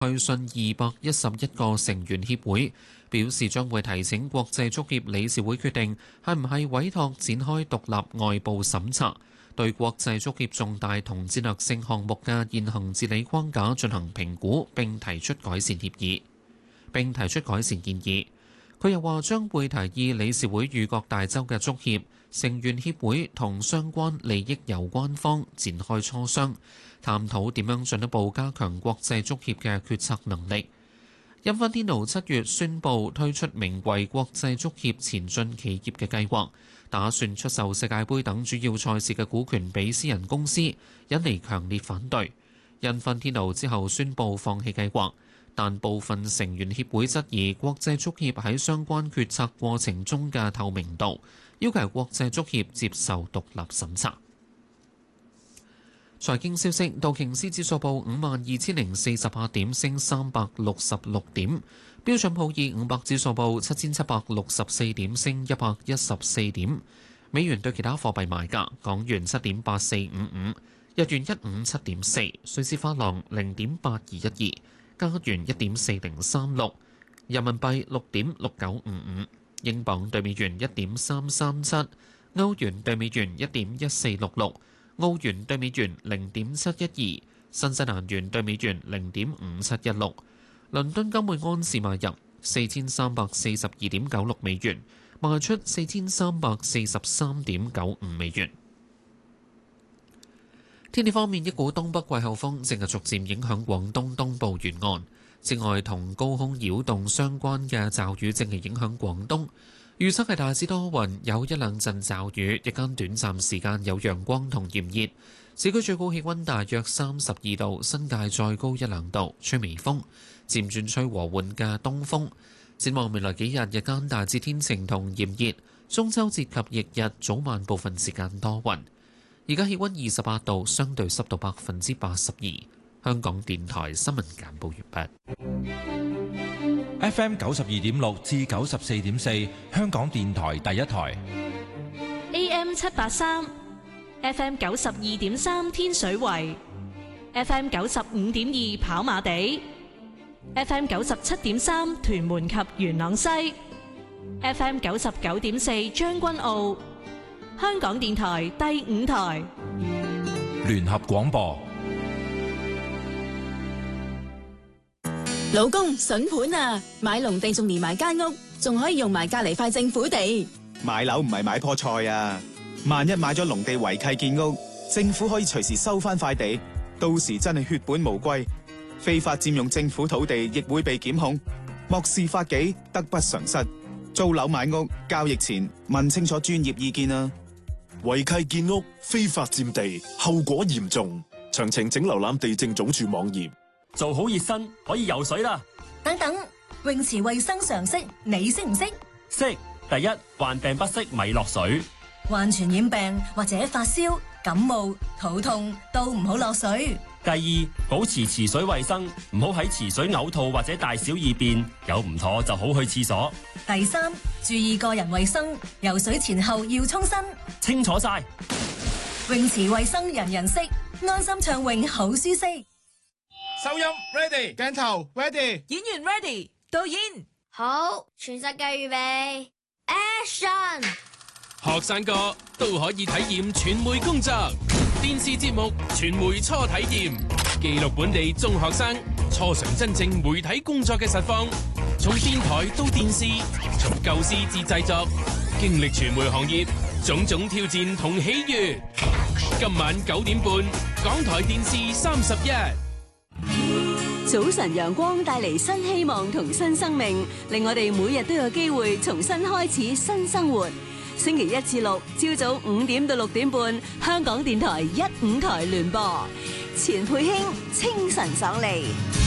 去信211個成員協會，表示將會提請國際足協理事會決定係唔係委託展開獨立外部審查，對國際足協重大同戰略性項目嘅現行治理框架進行評估，並提出改善建議。佢又話將會提議理事會與各大洲嘅足協成員協會同相關利益攸關方展開磋商，探討點樣進一步加強國際足協嘅決策能力。因芬天奴7月宣布推出名為國際足協前進企業嘅計劃，打算出售世界盃等主要賽事嘅股權俾私人公司，引嚟強烈反對。因芬天奴之後宣布放棄計劃，但部分成員協會質疑國際足協喺相關決策過程中嘅透明度，要求國際足協接受獨立審查。財經消息：道瓊斯指數報52,048點，升366點；標準普爾500指數報7,764點，升114點。美元對其他貨幣賣價：港元7.8455，日元157.4，瑞士法郎0.8212，加元1.4036，人民幣6.6955，英鎊對美元1.337，歐元對美元1.1466。澳元對美元0.712，新西蘭元對美元0.5716，倫敦金每安士買入4342.96美元，賣出4343.95美元。天氣方面，一股東北季候風正係逐漸影響廣東東部沿岸，此外同高空擾動相關嘅驟雨正係影響廣東。預測係大致多雲，有一兩陣驟雨，日間短暫時間有陽光同炎熱。市區最高氣溫大約32度，新界再高一兩度，吹微風，漸轉吹和緩嘅東風。展望未來幾日，日間大致天晴同炎熱，中秋節及翌日早晚部分時間多雲。而家氣溫28度，相對濕度82%。香港電台新聞簡報完畢。 FM 92.6至94.4，香港電台第一台。 AM 783 ，FM 92.3天水圍，FM 95.2跑馬地，FM 97.3屯門及元朗西，FM 99.4將軍澳。香港電台第五台聯合廣播。 老公筍盤啊，買農地仲連埋間屋，仲可以用埋隔籬塊政府地。 買樓唔係買棵菜啊，萬一買咗農地違契建屋，政府可以隨時收翻塊地，到時真係血本無歸，非法佔用政府土地亦會被檢控，漠視法紀，得不償失。租樓買屋交易前問清楚專業意見啊！ 違契建屋、非法佔地，後果嚴重。詳情請瀏覽地政總署網頁。 做好熱身可以游水啦！ 等等，泳池衛生常識你識唔識？ 識。第一，患病不適咪落水。 患傳染病或者發燒、感冒、肚痛都唔好落水。 第二，保持池水衛生，唔好喺池水嘔吐或者大小二便，有唔妥就好去廁所。 第三，注意個人衛生，游水前後要沖身。 清楚晒。 泳池衛生人人識，安心暢泳好舒適。 收音 ready， 鏡頭 ready， 演員 ready， 導演好，全世界預備 action。 學生哥都可以體驗傳媒工作，電視節目傳媒初體驗，記錄本地中學生初嘗真正媒體工作嘅實況，從電台到電視，從構思至製作，經歷傳媒行業種種挑戰同喜悅。今晚9點半，港台電視31。 早晨陽光帶嚟新希望同新生命，令我哋每日都有機會重新開始新生活。星期1至6朝早5點到6點半，香港電台1、5台聯播，錢佩卿清晨爽利。